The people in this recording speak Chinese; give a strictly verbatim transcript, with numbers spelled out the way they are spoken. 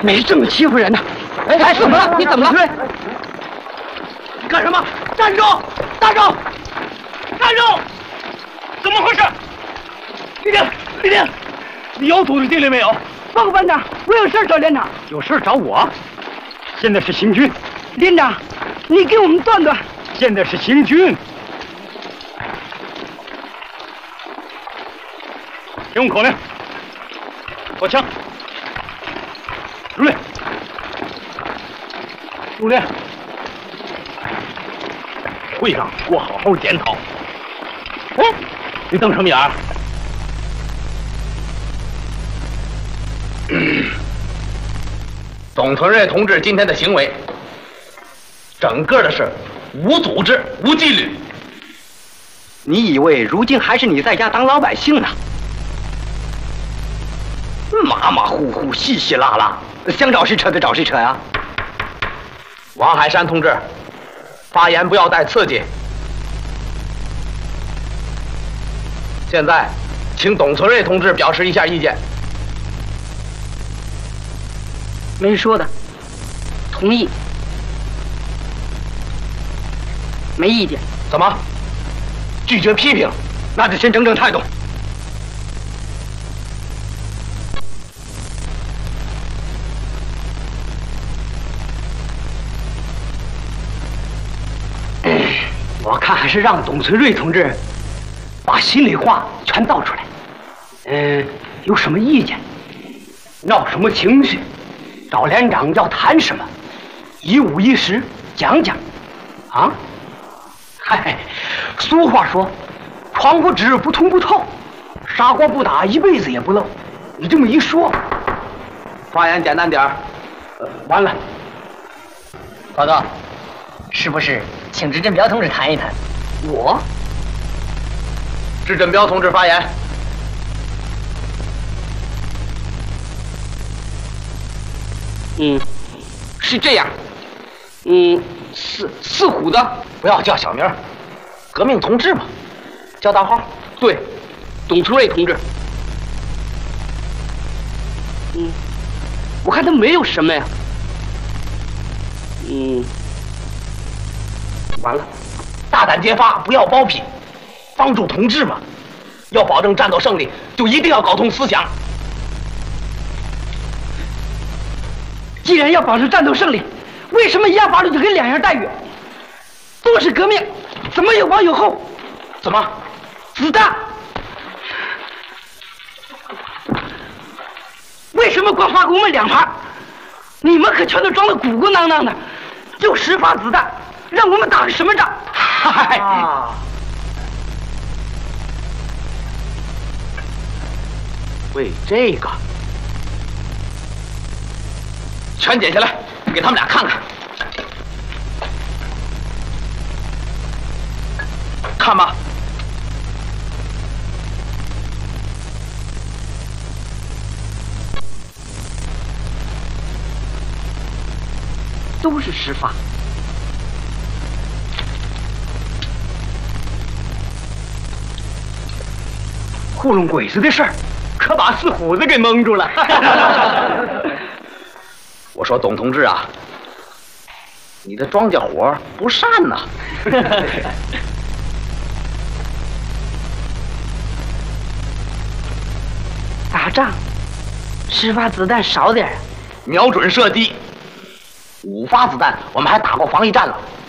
没这么欺负人的。哎哎，怎么了？你怎么了？ 你干什么？站住！站住！站住！怎么回事？李丁，李丁，你有组织纪律没有？ 报告班长，我有事找连长。 有事找我。现在是行军。 连长，你给我们断断。 现在是行军。听我口令，握枪，入列，入列。会上给我好好检讨。哎，你瞪什么眼儿？ 董存瑞同志今天的行为，整个的是无组织、无纪律。 你以为如今还是你在家当老百姓呢？马马虎虎、稀稀拉拉，想找谁扯就找谁扯呀！ 王海山同志，发言不要带刺激。现在，请董存瑞同志表示一下意见。 没说的，同意，没意见。 怎么？拒绝批评？ 那就先整整态度。我看还是让董存瑞同志把心里话全道出来。嗯，有什么意见，闹什么情绪，找连长要谈什么，一五一十讲讲。啊？嗨，俗话说，窗不纸不通不透，砂锅不打一辈子也不漏。你这么一说， 发言简单点儿。 呃，完了。 报告，是不是请支振彪同志谈一谈？ 我？ 支振彪同志发言。 嗯，是这样。嗯，四四虎的不要叫小名，革命同志嘛，叫大号。 对，董存瑞同志。嗯，我看他没有什么呀。嗯，完了， 大胆揭发，不要包庇，帮助同志嘛。要保证战斗胜利，就一定要搞通思想。 既然要保证战斗胜利，为什么一样法律就给两样待遇？都是革命，怎么有往有后？ 怎么？ 子弹？为什么光发给我们两发？你们可全都装得鼓鼓囊囊的，就十发子弹，让我们打个什么仗？嗨！ 啊为这个，全剪下来，给他们俩看看。看吧， 都是十发。糊弄鬼子的事儿，可把四虎子给蒙住了。 我说董同志啊，你的庄稼活不善呐。 打仗，十发子弹少点儿。 瞄准射击，五发子弹我们还打过防疫战了，